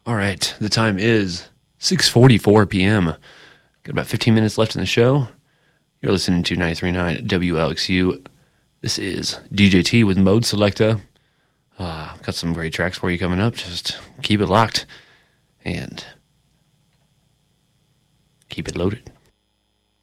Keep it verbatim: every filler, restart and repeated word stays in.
All right, the time is six forty-four p.m. Got about fifteen minutes left in the show. You're listening to ninety-three point nine W L X U. This is D J T with Mode Selecta. Uh, got some great tracks for you coming up. Just keep it locked and keep it loaded.